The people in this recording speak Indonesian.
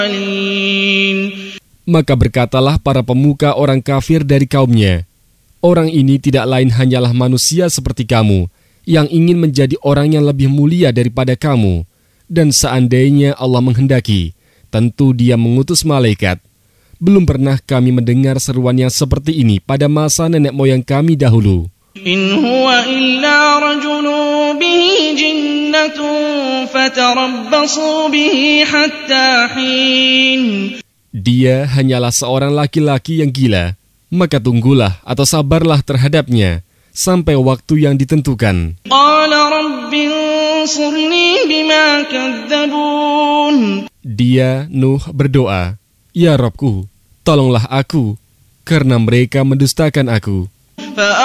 Maka berkatalah para pemuka orang kafir dari kaumnya, orang ini tidak lain hanyalah manusia seperti kamu, yang ingin menjadi orang yang lebih mulia daripada kamu. Dan seandainya Allah menghendaki, tentu Dia mengutus malaikat. Belum pernah kami mendengar seruan yang seperti ini pada masa nenek moyang kami dahulu. In huwa illa rajulun bihi jinnatun fatarabbasu bihi hatta hin. Dia hanyalah seorang laki-laki yang gila, maka tunggulah atau sabarlah terhadapnya sampai waktu yang ditentukan. Qala rabbi ansurni bima kadzabun. Dia, Nuh, berdoa, Ya Rabbku, tolonglah aku, karena mereka mendustakan aku.